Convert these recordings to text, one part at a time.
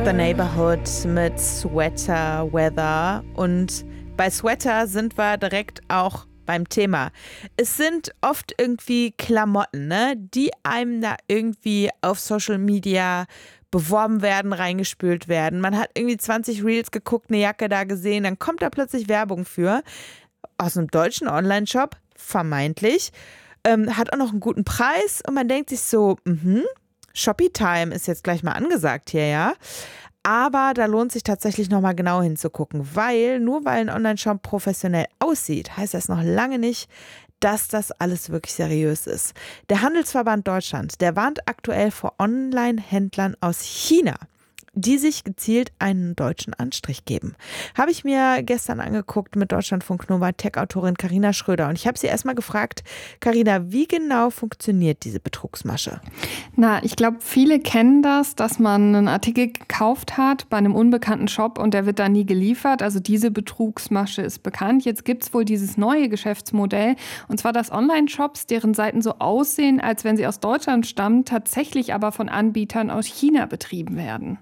The Neighborhood mit Sweater Weather. Und bei Sweater sind wir direkt auch beim Thema. Es sind oft irgendwie Klamotten, ne, die einem da irgendwie auf Social Media beworben werden, reingespült werden. Man hat irgendwie 20 Reels geguckt, eine Jacke da gesehen, dann kommt da plötzlich Werbung für. Aus einem deutschen Online-Shop, vermeintlich. Hat auch noch einen guten Preis und man denkt sich so, Shopee-Time ist jetzt gleich mal angesagt hier, ja. Aber da lohnt sich tatsächlich nochmal genau hinzugucken, weil nur weil ein Online-Shop professionell aussieht, heißt das noch lange nicht, dass das alles wirklich seriös ist. Der Handelsverband Deutschland, der warnt aktuell vor Online-Händlern aus China, die sich gezielt einen deutschen Anstrich geben. Habe ich mir gestern angeguckt mit Deutschlandfunk Nova Tech-Autorin Carina Schröder. Und ich habe sie erstmal gefragt, Carina, wie genau funktioniert diese Betrugsmasche? Na, ich glaube, viele kennen das, dass man einen Artikel gekauft hat bei einem unbekannten Shop und der wird dann nie geliefert. Also diese Betrugsmasche ist bekannt. Jetzt gibt es wohl dieses neue Geschäftsmodell, und zwar, dass Online-Shops, deren Seiten so aussehen, als wenn sie aus Deutschland stammen, tatsächlich aber von Anbietern aus China betrieben werden.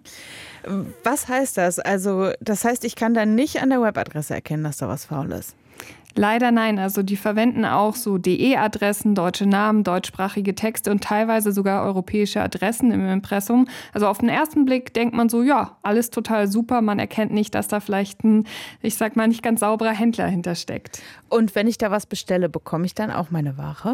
Was heißt das? Also, das heißt, ich kann dann nicht an der Webadresse erkennen, dass da was faul ist? Leider nein. Also die verwenden auch so DE-Adressen, deutsche Namen, deutschsprachige Texte und teilweise sogar europäische Adressen im Impressum. Also auf den ersten Blick denkt man so, ja, alles total super. Man erkennt nicht, dass da vielleicht ein, ich sag mal, nicht ganz sauberer Händler hintersteckt. Und wenn ich da was bestelle, bekomme ich dann auch meine Ware?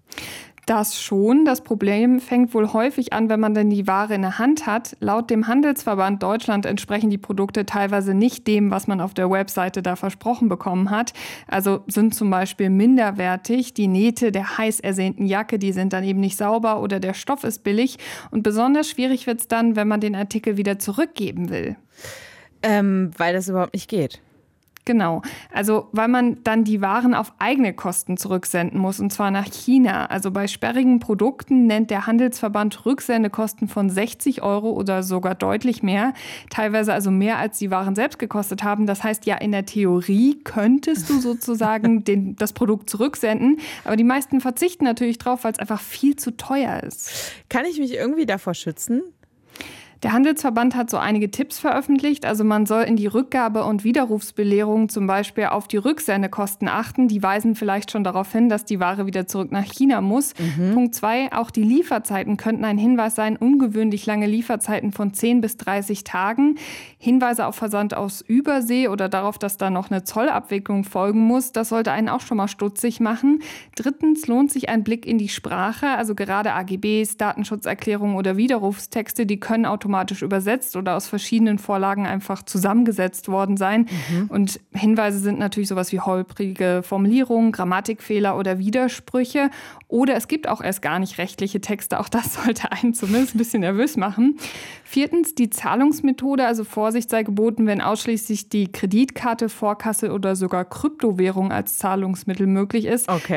Das schon. Das Problem fängt wohl häufig an, wenn man denn die Ware in der Hand hat. Laut dem Handelsverband Deutschland entsprechen die Produkte teilweise nicht dem, was man auf der Webseite da versprochen bekommen hat. Also sind zum Beispiel minderwertig. Die Nähte der heiß ersehnten Jacke, die sind dann eben nicht sauber oder der Stoff ist billig. Und besonders schwierig wird es dann, wenn man den Artikel wieder zurückgeben will. Weil das überhaupt nicht geht. Genau, also weil man dann die Waren auf eigene Kosten zurücksenden muss, und zwar nach China. Also bei sperrigen Produkten nennt der Handelsverband Rücksendekosten von 60 € oder sogar deutlich mehr. Teilweise also mehr, als die Waren selbst gekostet haben. Das heißt, ja, in der Theorie könntest du sozusagen das Produkt zurücksenden. Aber die meisten verzichten natürlich drauf, weil es einfach viel zu teuer ist. Kann ich mich irgendwie davor schützen? Der Handelsverband hat so einige Tipps veröffentlicht. Also man soll in die Rückgabe- und Widerrufsbelehrung zum Beispiel auf die Rücksendekosten achten. Die weisen vielleicht schon darauf hin, dass die Ware wieder zurück nach China muss. Punkt 2, auch die Lieferzeiten könnten ein Hinweis sein. Ungewöhnlich lange Lieferzeiten von 10 bis 30 Tagen. Hinweise auf Versand aus Übersee oder darauf, dass da noch eine Zollabwicklung folgen muss. Das sollte einen auch schon mal stutzig machen. 3. lohnt sich ein Blick in die Sprache. Also gerade AGBs, Datenschutzerklärungen oder Widerrufstexte, die können automatisch übersetzt oder aus verschiedenen Vorlagen einfach zusammengesetzt worden sein. Und Hinweise sind natürlich sowas wie holprige Formulierungen, Grammatikfehler oder Widersprüche. Oder es gibt auch erst gar nicht rechtliche Texte. Auch das sollte einen zumindest ein bisschen nervös machen. 4. die Zahlungsmethode. Also Vorsicht sei geboten, wenn ausschließlich die Kreditkarte, Vorkasse oder sogar Kryptowährung als Zahlungsmittel möglich ist. Okay.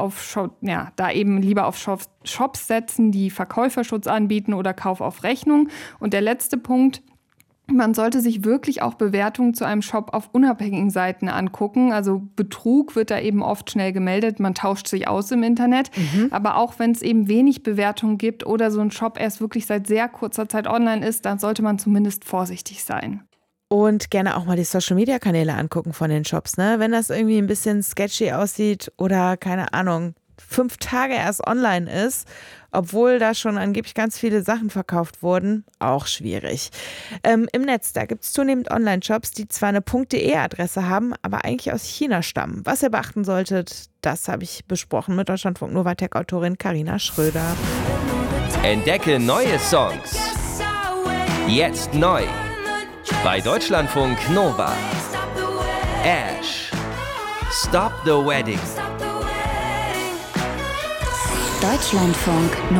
Da eben lieber auf Shops setzen, die Verkäuferschutz anbieten oder Kauf auf Rechnung. Und der letzte Punkt: Man sollte sich wirklich auch Bewertungen zu einem Shop auf unabhängigen Seiten angucken. Also Betrug wird da eben oft schnell gemeldet. Man tauscht sich aus im Internet. Aber auch wenn es eben wenig Bewertungen gibt oder so ein Shop erst wirklich seit sehr kurzer Zeit online ist, dann sollte man zumindest vorsichtig sein. Und gerne auch mal die Social-Media-Kanäle angucken von den Shops, ne? Wenn das irgendwie ein bisschen sketchy aussieht oder, keine Ahnung, 5 Tage erst online ist, obwohl da schon angeblich ganz viele Sachen verkauft wurden, auch schwierig. Im Netz, da gibt es zunehmend Online-Shops, die zwar eine .de-Adresse haben, aber eigentlich aus China stammen. Was ihr beachten solltet, das habe ich besprochen mit Deutschlandfunk Nova Tech-Autorin Carina Schröder. Entdecke neue Songs. Jetzt neu. Bei Deutschlandfunk Nova. Ash. Stop the Wedding. Deutschlandfunk Nova.